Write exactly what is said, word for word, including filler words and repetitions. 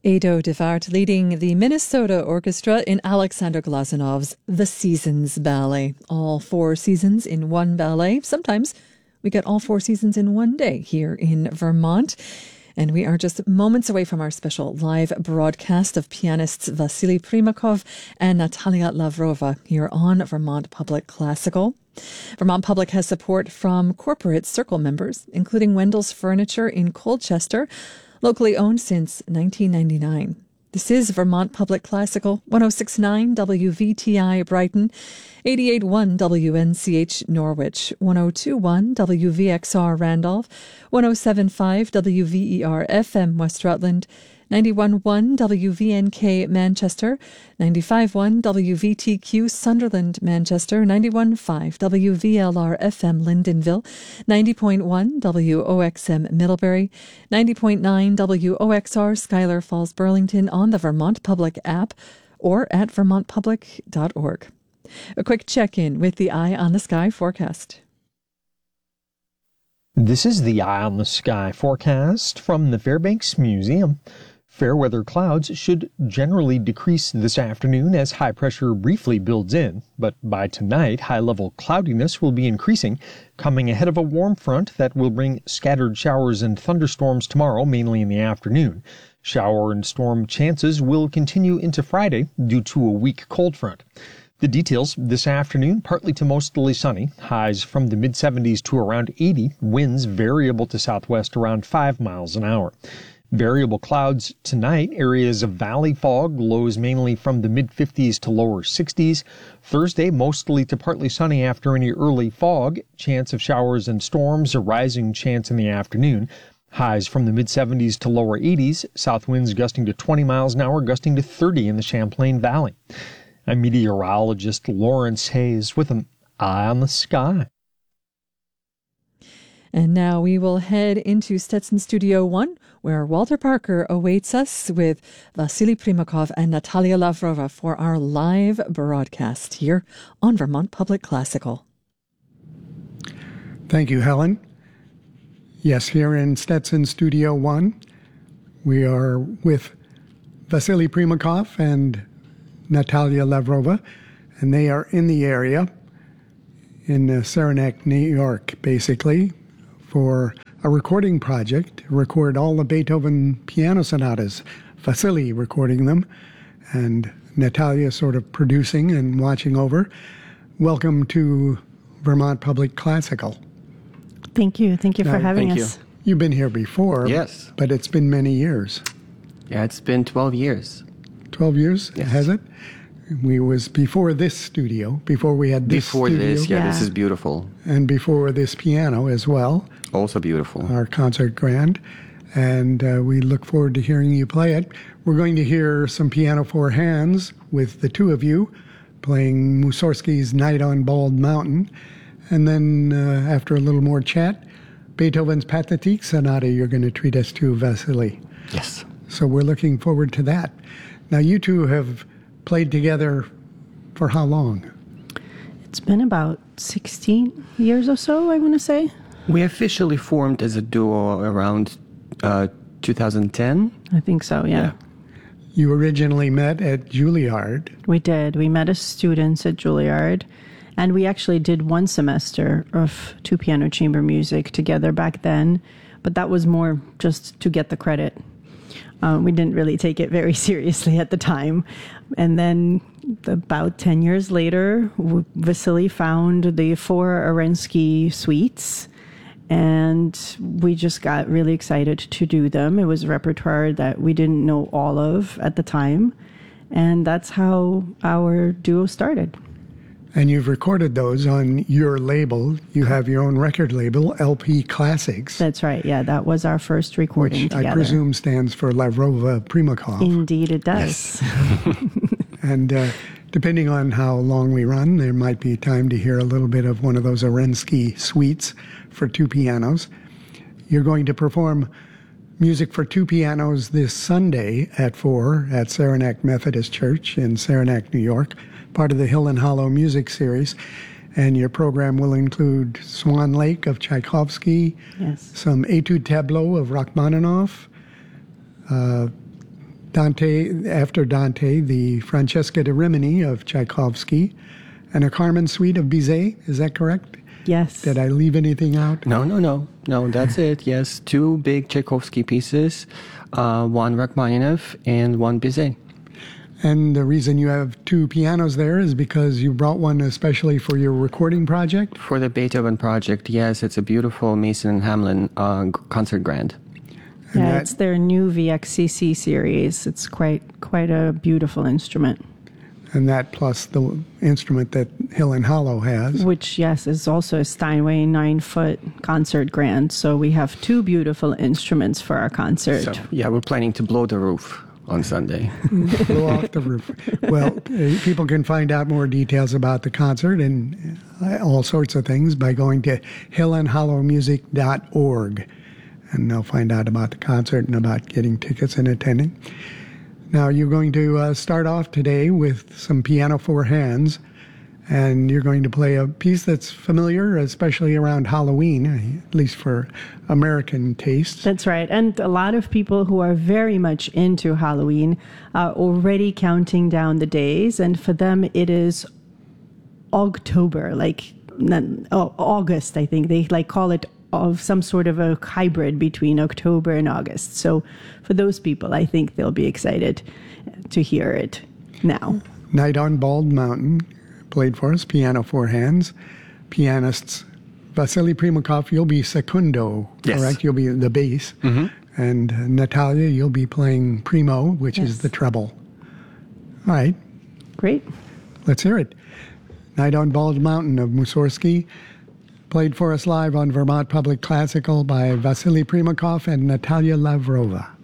Edo Devart leading the Minnesota Orchestra in Alexander Glazunov's The Seasons Ballet. All four seasons in one ballet. Sometimes we get all four seasons in one day here in Vermont. And we are just moments away from our special live broadcast of pianists Vasily Primakov and Natalia Lavrova here on Vermont Public Classical. Vermont Public has support from corporate circle members, including Wendell's Furniture in Colchester, locally owned since nineteen ninety-nine. This is Vermont Public Classical, one oh six point nine W V T I Brighton, eighty-eight point one W N C H Norwich, one oh two point one W V X R Randolph, one oh seven point five W V E R F M West Rutland, ninety-one point one W V N K Manchester, ninety-five point one W V T Q Sunderland Manchester, ninety-one point five W V L R F M Lyndonville, ninety point one W O X M Middlebury, ninety point nine W O X R Schuyler Falls Burlington on the Vermont Public app or at vermont public dot org. A quick check-in with the Eye on the Sky forecast. This is the Eye on the Sky forecast from the Fairbanks Museum. Fair weather clouds should generally decrease this afternoon as high pressure briefly builds in, but by tonight, high-level cloudiness will be increasing, coming ahead of a warm front that will bring scattered showers and thunderstorms tomorrow, mainly in the afternoon. Shower and storm chances will continue into Friday due to a weak cold front. The details this afternoon, partly to mostly sunny, highs from the mid seventies to around eighty, winds variable to southwest around five miles an hour. Variable clouds tonight, areas of valley fog, lows mainly from the mid fifties to lower sixties. Thursday, mostly to partly sunny after any early fog, chance of showers and storms, a rising chance in the afternoon. Highs from the mid seventies to lower eighties, south winds gusting to twenty miles an hour, gusting to thirty in the Champlain Valley. I'm meteorologist Lawrence Hayes with an Eye on the Sky. And now we will head into Stetson Studio One, where Walter Parker awaits us with Vasily Primakov and Natalia Lavrova for our live broadcast here on Vermont Public Classical. Thank you, Helen. Yes, here in Stetson Studio One, we are with Vasily Primakov and Natalia Lavrova, and they are in the area in uh, Saranac, New York, basically, for a recording project to record all the Beethoven piano sonatas. Vasily recording them, and Natalia sort of producing and watching over. Welcome to Vermont Public Classical. Thank you. Thank you now, for having thank us. You. You've been here before. Yes. But it's been many years. Yeah, it's been twelve years. twelve years, yes. Has it? We was before this studio, before we had this Before studio. this, yeah, Yeah. this is beautiful. And before this piano as well, Also beautiful. our concert grand. And uh, we look forward to hearing you play it. We're going to hear some piano for hands with the two of you playing Mussorgsky's Night on Bald Mountain. And then uh, after a little more chat, Beethoven's Pathetique Sonata you're going to treat us to, Vasily. Yes. So we're looking forward to that. Now, you two have played together for how long? It's been about sixteen years or so, I want to say. We officially formed as a duo around uh, two thousand ten. I think so, yeah. Yeah. You originally met at Juilliard. We did. We met as students at Juilliard, and we actually did one semester of two piano chamber music together back then, but that was more just to get the credit. Um, we didn't really take it very seriously at the time. And then about ten years later, w- Vasily found the four Arensky suites, and we just got really excited to do them. It was repertoire that we didn't know all of at the time, and that's how our duo started. And you've recorded those on your label. You have your own record label, L P Classics. That's right. Yeah, that was our first recording which together. I presume stands for Lavrova Primakov. Indeed, it does. Yes. And uh, depending on how long we run, there might be time to hear a little bit of one of those Arensky suites for two pianos. You're going to perform music for two pianos this Sunday at four at Saranac Methodist Church in Saranac, New York, part of the Hill and Hollow Music Series. And your program will include Swan Lake of Tchaikovsky, Yes. some Etude Tableau of Rachmaninoff, uh, Dante, after Dante, the Francesca da Rimini of Tchaikovsky, and a Carmen suite of Bizet. Is that correct? Yes. Did I leave anything out? No, no, no. No, that's it. Yes, two big Tchaikovsky pieces, uh, one Rachmaninoff and one Bizet. And the reason you have two pianos there is because you brought one especially for your recording project? For the Beethoven project, yes, it's a beautiful Mason and Hamlin uh, concert grand. And Yeah, that- it's their new V X C C series. It's quite quite a beautiful instrument, And that plus the instrument that Hill and Hollow has. which, yes, is also a Steinway nine-foot concert grand. So we have two beautiful instruments for our concert. So, yeah, we're planning to blow the roof on Sunday. Blow off the roof. Well, uh, people can find out more details about the concert and uh, all sorts of things by going to hill and hollow music dot org. And they'll find out about the concert and about getting tickets and attending. Now, you're going to uh, start off today with some piano four hands, and you're going to play a piece that's familiar, especially around Halloween, at least for American tastes. That's right. And a lot of people who are very much into Halloween are already counting down the days. And for them, it is October, like not, oh, August, I think. They like call it of some sort of a hybrid between October and August. So for those people, I think they'll be excited to hear it now. Night on Bald Mountain played for us, piano four hands. Pianists Vasily Primakov, you'll be secundo, Yes. correct? You'll be the bass. Mm-hmm. And uh, Natalia, you'll be playing primo, which Yes. is the treble. All right, Great. let's hear it. Night on Bald Mountain of Mussorgsky, played for us live on Vermont Public Classical by Vasily Primakov and Natalia Lavrova.